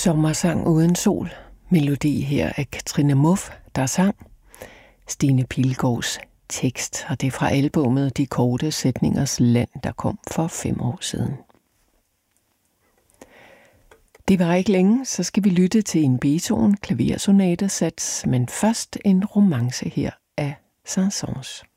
Sommersang uden sol. Melodi her af Katrine Muff, der sang. Stine Pilgaards tekst, og det er fra albumet De korte sætningers land, der kom for 5 år siden. Det var ikke længe, så skal vi lytte til en Beethoven klaversonatesats, men først en romance her af Saint-Saëns.